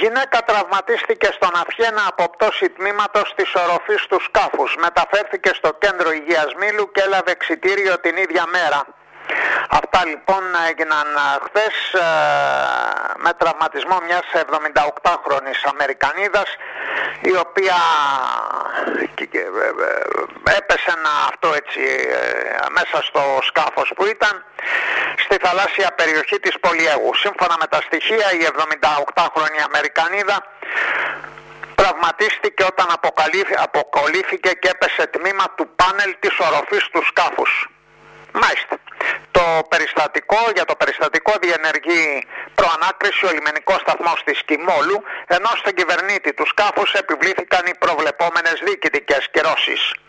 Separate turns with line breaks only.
Γυναίκα τραυματίστηκε στον Αυχένα από πτώση τμήματος της οροφής του σκάφους. Μεταφέρθηκε στο κέντρο υγείας Μήλου και έλαβε εξιτήριο την ίδια μέρα. Αυτά λοιπόν έγιναν χθες με τραυματισμό μιας 78χρονης Αμερικανίδας, η οποία έπεσε μέσα στο σκάφος που ήταν στη θαλάσσια περιοχή της Πολυαίγου. Σύμφωνα με τα στοιχεία, η 78χρονη Αμερικανίδα τραυματίστηκε όταν αποκολλήθηκε και έπεσε τμήμα του πάνελ της οροφής του σκάφους. Μάλιστα. Για το περιστατικό διενεργεί προανάκριση ο λιμενικός σταθμός της Κιμόλου, ενώ στον κυβερνήτη του σκάφους επιβλήθηκαν οι προβλεπόμενες διοικητικές κυρώσεις.